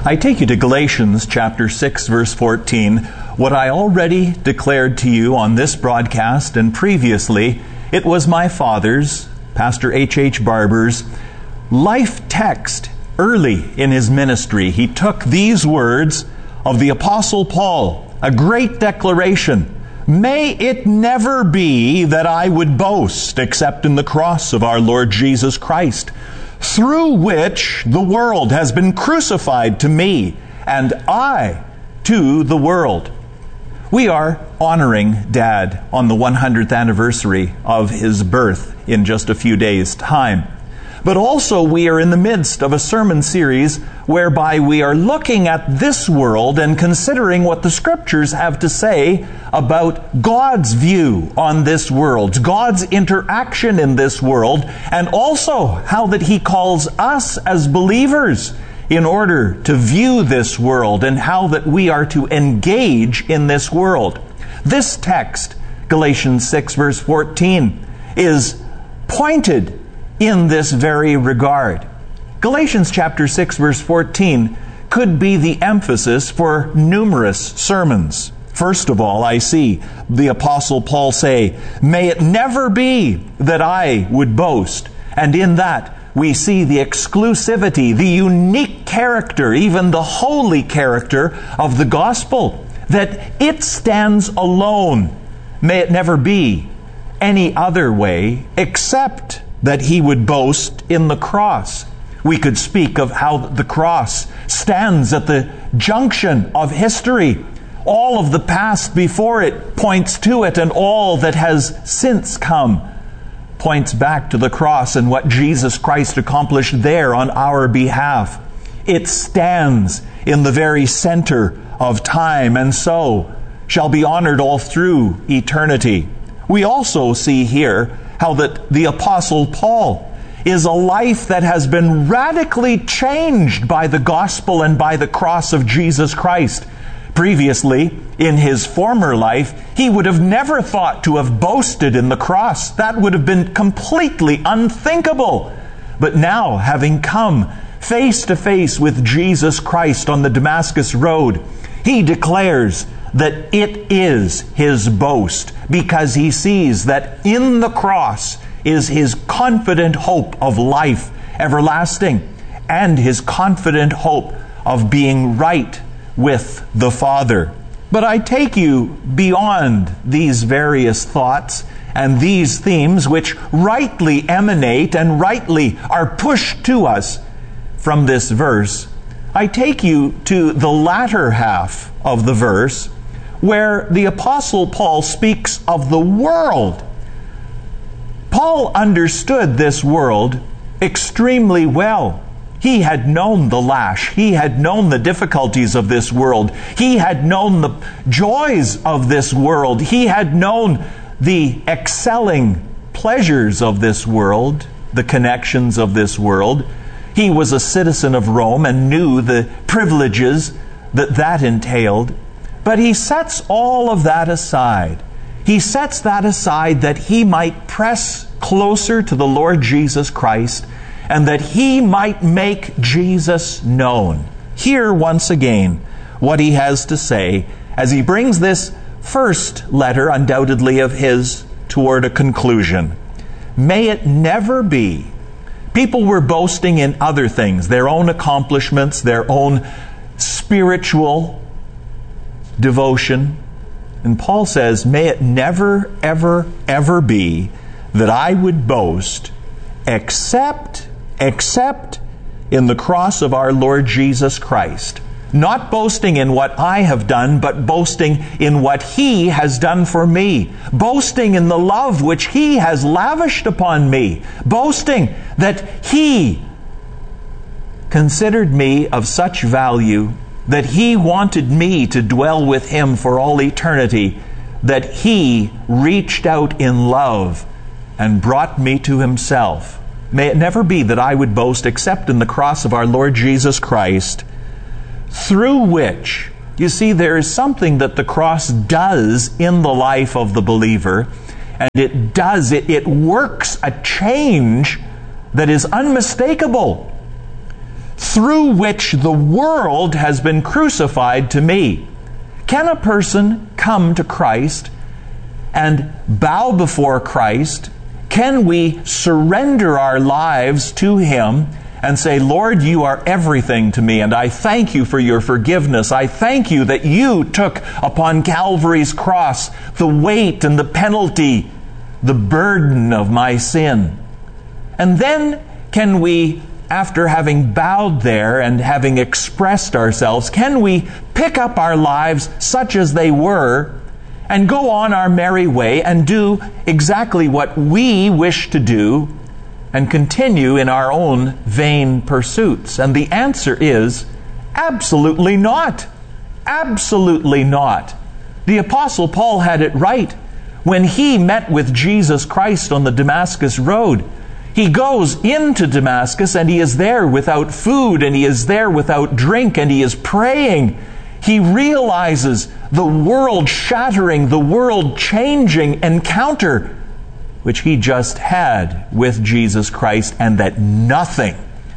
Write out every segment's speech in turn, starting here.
I take you to Galatians chapter 6, verse 14. What I already declared to you on this broadcast and previously, it was my father's, Pastor H.H. Barber's, life text early in his ministry. He took these words of the Apostle Paul, a great declaration. May it never be that I would boast except in the cross of our Lord Jesus Christ, through which the world has been crucified to me, and I to the world. We are honoring Dad on the 100th anniversary of his birth in just a few days' time. But also we are in the midst of a sermon series whereby we are looking at this world and considering what the Scriptures have to say about God's view on this world, God's interaction in this world, and also how that He calls us as believers in order to view this world and how that we are to engage in this world. This text, Galatians 6 verse 14, is pointed in this very regard. Galatians chapter 6 verse 14 could be the emphasis for numerous sermons. First of all, I see the Apostle Paul say, "May it never be that I would boast." And in that, we see the exclusivity, the unique character, even the holy character of the gospel, that it stands alone. May it never be any other way except that he would boast in the cross. We could speak of how the cross stands at the junction of history. All of the past before it points to it, and all that has since come points back to the cross and what Jesus Christ accomplished there on our behalf. It stands in the very center of time, and so shall be honored all through eternity. We also see here how that the Apostle Paul is a life that has been radically changed by the gospel and by the cross of Jesus Christ. Previously, in his former life, he would have never thought to have boasted in the cross. That would have been completely unthinkable. But now, having come face to face with Jesus Christ on the Damascus Road, he declares that it is his boast, because he sees that in the cross is his confident hope of life everlasting and his confident hope of being right with the Father. But I take you beyond these various thoughts and these themes which rightly emanate and rightly are pushed to us from this verse. I take you to the latter half of the verse, where the Apostle Paul speaks of the world. Paul understood this world extremely well. He had known the lash. He had known the difficulties of this world. He had known the joys of this world. He had known the excelling pleasures of this world, the connections of this world. He was a citizen of Rome and knew the privileges that entailed. But he sets all of that aside. He sets that aside that he might press closer to the Lord Jesus Christ and that he might make Jesus known. Hear once again what he has to say as he brings this first letter, undoubtedly of his, toward a conclusion. May it never be. People were boasting in other things, their own accomplishments, their own spiritual devotion. And Paul says, may it never, ever, ever be that I would boast except in the cross of our Lord Jesus Christ. Not boasting in what I have done, but boasting in what He has done for me. Boasting in the love which He has lavished upon me. Boasting that He considered me of such value that He wanted me to dwell with Him for all eternity, that He reached out in love and brought me to Himself. May it never be that I would boast except in the cross of our Lord Jesus Christ, through which, you see, there is something that the cross does in the life of the believer, and it works a change that is unmistakable. through which the world has been crucified to me. Can a person come to Christ and bow before Christ? Can we surrender our lives to Him and say, Lord, you are everything to me, and I thank you for your forgiveness. I thank you that you took upon Calvary's cross the weight and the penalty, the burden of my sin. And then can we, after having bowed there and having expressed ourselves, can we pick up our lives such as they were and go on our merry way and do exactly what we wish to do and continue in our own vain pursuits? And the answer is absolutely not. Absolutely not. The Apostle Paul had it right when he met with Jesus Christ on the Damascus Road. He goes into Damascus and he is there without food and he is there without drink and he is praying. He realizes the world-shattering, the world-changing encounter which he just had with Jesus Christ, and that nothing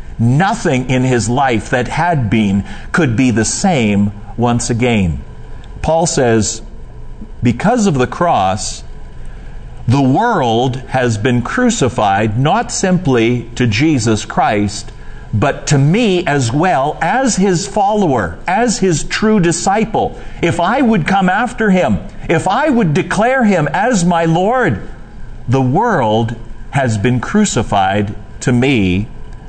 in his life that had been could be the same once again. Paul says, because of the cross, the world has been crucified not simply to Jesus Christ, but to me as well, as His follower, as His true disciple. If I would come after Him, if I would declare Him as my Lord, the world has been crucified to me,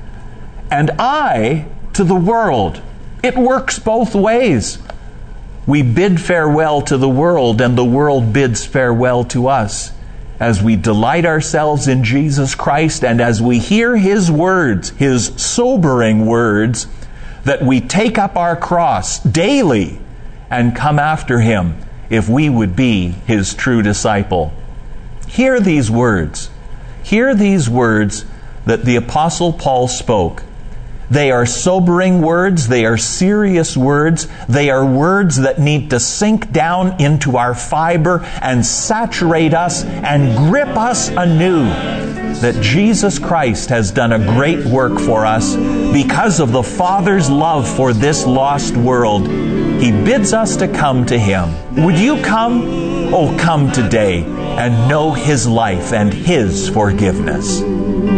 and I to the world. It works both ways. We bid farewell to the world, and the world bids farewell to us. As we delight ourselves in Jesus Christ, and as we hear His words, His sobering words, that we take up our cross daily and come after Him if we would be His true disciple. Hear these words. Hear these words that the Apostle Paul spoke. They are sobering words. They are serious words. They are words that need to sink down into our fiber and saturate us and grip us anew. That Jesus Christ has done a great work for us because of the Father's love for this lost world. He bids us to come to Him. Would you come? Oh, come today and know His life and His forgiveness.